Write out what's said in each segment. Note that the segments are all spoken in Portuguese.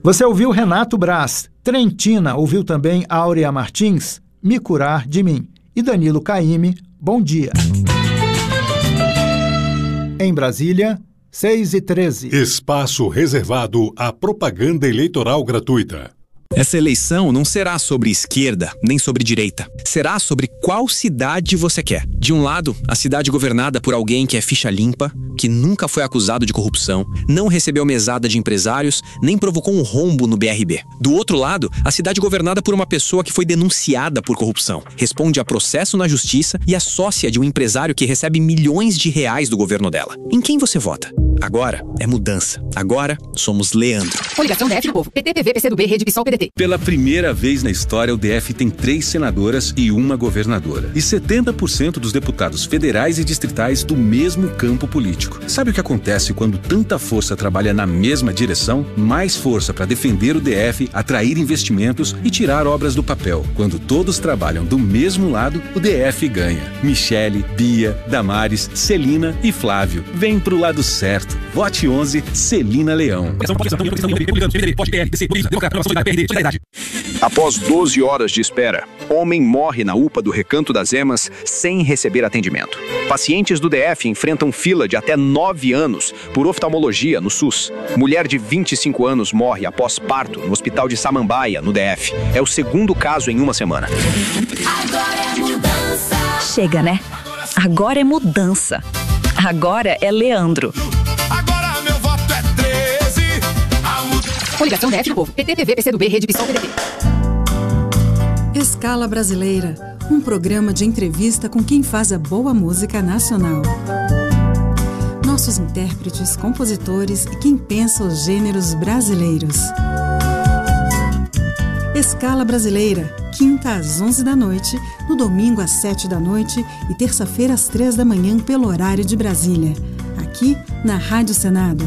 Você ouviu Renato Braz. Trentina ouviu também Áurea Martins, Me Curar de Mim. E Danilo Caymmi, Bom Dia. Em Brasília, 6h13. Espaço reservado à propaganda eleitoral gratuita. Essa eleição não será sobre esquerda, nem sobre direita. Será sobre qual cidade você quer. De um lado, a cidade governada por alguém que é ficha limpa, que nunca foi acusado de corrupção, não recebeu mesada de empresários, nem provocou um rombo no BRB. Do outro lado, a cidade governada por uma pessoa que foi denunciada por corrupção, responde a processo na justiça e é sócia de um empresário que recebe milhões de reais do governo dela. Em quem você vota? Agora é mudança. Agora somos Leandro. Coligação DF do Povo. PT, PV, PCdoB, Rede, PSOL, PDT. Pela primeira vez na história, o DF tem 3 senadoras e 1 governadora. E 70% dos deputados federais e distritais do mesmo campo político. Sabe o que acontece quando tanta força trabalha na mesma direção? Mais força para defender o DF, atrair investimentos e tirar obras do papel. Quando todos trabalham do mesmo lado, o DF ganha. Michele, Bia, Damares, Celina e Flávio. Vem pro lado certo. Vote 11, Celina Leão. Após 12 horas de espera, homem morre na UPA do Recanto das Emas sem receber atendimento. Pacientes do DF enfrentam fila de até 9 anos por oftalmologia no SUS. Mulher de 25 anos morre após parto no Hospital de Samambaia, no DF. É o segundo caso em uma semana. Agora é mudança. Chega, né? Agora é mudança. Agora é Leandro. Agora meu voto é 13. Coligação DF do Povo. PT, PV, PCdoB, Rede, PSOL, PDT. Escala Brasileira, um programa de entrevista com quem faz a boa música nacional. Nossos intérpretes, compositores e quem pensa os gêneros brasileiros. Escala Brasileira, quinta às 11 da noite, no domingo às 7 da noite e terça-feira às 3 da manhã pelo horário de Brasília. Aqui na Rádio Senado.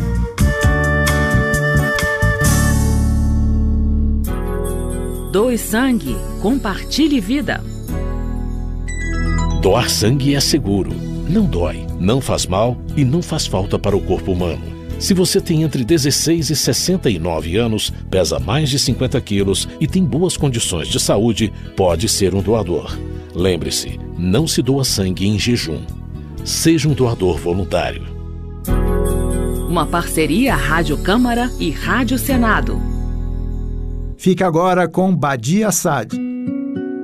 Doe sangue, compartilhe vida. Doar sangue é seguro, não dói, não faz mal e não faz falta para o corpo humano. Se você tem entre 16 e 69 anos, pesa mais de 50 quilos e tem boas condições de saúde, pode ser um doador. Lembre-se, não se doa sangue em jejum. Seja um doador voluntário. Uma parceria Rádio Câmara e Rádio Senado. Fique agora com Badi Assad.